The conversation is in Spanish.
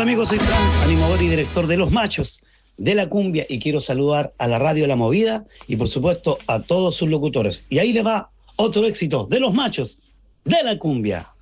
Hola amigos, soy Fran, animador y director de Los Machos de la Cumbia y quiero saludar a la radio La Movida y por supuesto a todos sus locutores. Y ahí le va otro éxito de Los Machos de la Cumbia.